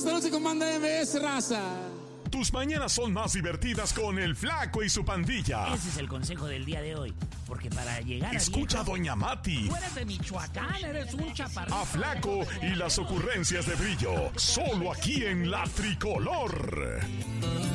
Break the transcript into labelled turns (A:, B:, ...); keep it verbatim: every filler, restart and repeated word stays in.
A: esta noche con Banda M S, raza.
B: Tus mañanas son más divertidas con el Flaco y su pandilla.
C: Ese es el consejo del día de hoy. Porque para llegar
B: Escucha
C: a
B: a Doña Mati.
C: Tú eres de Michoacán, eres un chaparrito.
B: A Flaco y las ocurrencias de Brillo. Solo aquí en La Tricolor.